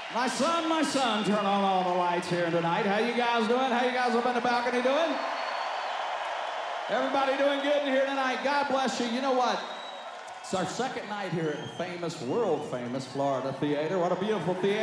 My son, turn on all the lights here tonight. How you guys doing? How you guys up in the balcony doing? Everybody doing good in here tonight? God bless you. You know what? It's our second night here at the famous, world famous Florida Theater. What a beautiful theater.